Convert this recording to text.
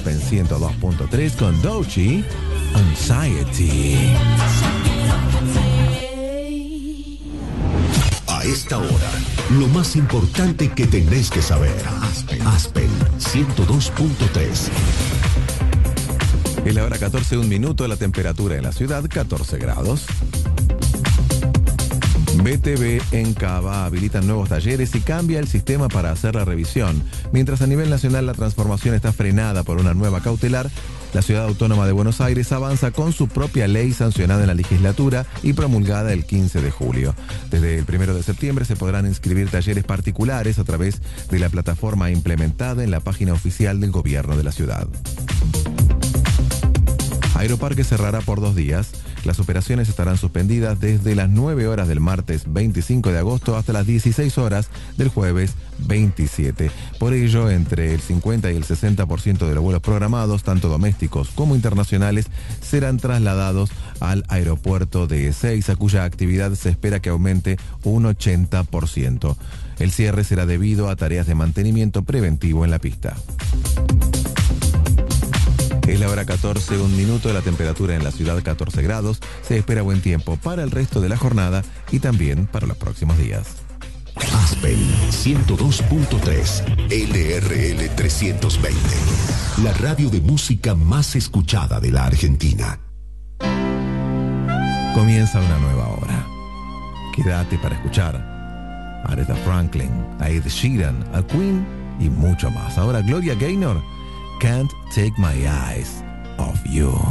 Aspen 102.3 con Doechii, Anxiety. A esta hora, lo más importante que tenés que saber. Aspen 102.3. Es la hora 14, 1 minuto, la temperatura en la ciudad 14 grados. BTV en Cava habilitan nuevos talleres y cambia el sistema para hacer la revisión. Mientras a nivel nacional la transformación está frenada por una nueva cautelar, la Ciudad Autónoma de Buenos Aires avanza con su propia ley sancionada en la legislatura y promulgada el 15 de julio. Desde el 1 de septiembre se podrán inscribir talleres particulares a través de la plataforma implementada en la página oficial del gobierno de la ciudad. Aeroparque cerrará por 2 días. Las operaciones estarán suspendidas desde las 9 horas del martes 25 de agosto hasta las 16 horas del jueves 27. Por ello, entre el 50 y el 60% de los vuelos programados, tanto domésticos como internacionales, serán trasladados al aeropuerto de Ezeiza, cuya actividad se espera que aumente un 80%. El cierre será debido a tareas de mantenimiento preventivo en la pista. Es la hora 14, 1 minuto, la temperatura en la ciudad 14 grados. Se espera buen tiempo para el resto de la jornada y también para los próximos días. Aspen 102.3, LRL 320. La radio de música más escuchada de la Argentina. Comienza una nueva hora. Quédate para escuchar a Aretha Franklin, a Ed Sheeran, a Queen y mucho más. Ahora Gloria Gaynor, Can't Take My Eyes Off You.